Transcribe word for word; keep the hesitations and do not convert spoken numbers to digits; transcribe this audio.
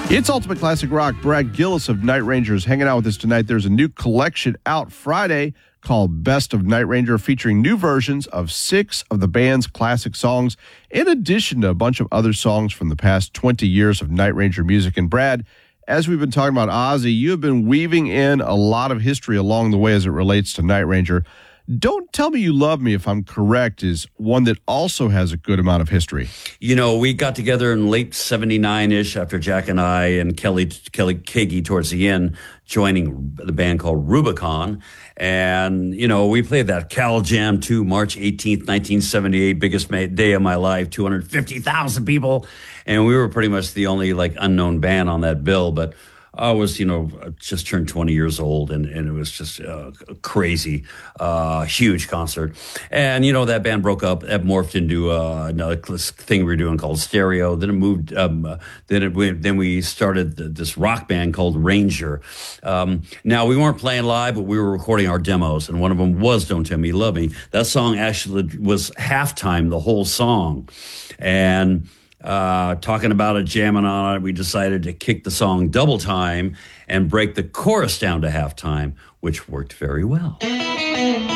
It's Ultimate Classic Rock. Brad Gillis of Night Ranger is hanging out with us tonight. There's a new collection out Friday called Best of Night Ranger, featuring new versions of six of the band's classic songs, in addition to a bunch of other songs from the past twenty years of Night Ranger music. And Brad, as we've been talking about Ozzy, you have been weaving in a lot of history along the way as it relates to Night Ranger. Don't Tell Me You Love Me, if I'm correct, is one that also has a good amount of history. You know, we got together in late seventy-nine-ish after Jack and I and Kelly Kelly Kagi towards the end, joining the band called Rubicon. And, you know, we played that Cal Jam two, March eighteenth, nineteen seventy-eight, biggest day of my life, two hundred fifty thousand people. And we were pretty much the only, like, unknown band on that bill. But I was, you know, just turned twenty years old, and, and it was just uh, crazy, uh, huge concert. And, you know, that band broke up. That morphed into uh, another thing we were doing called Stereo. Then it moved, um, uh, then it went, then we started the, this rock band called Ranger. Um, now, we weren't playing live, but we were recording our demos, and one of them was Don't Tell Me You Love Me. That song actually was halftime, the whole song. And Uh, talking about it, jamming on it, we decided to kick the song double time and break the chorus down to halftime, which worked very well.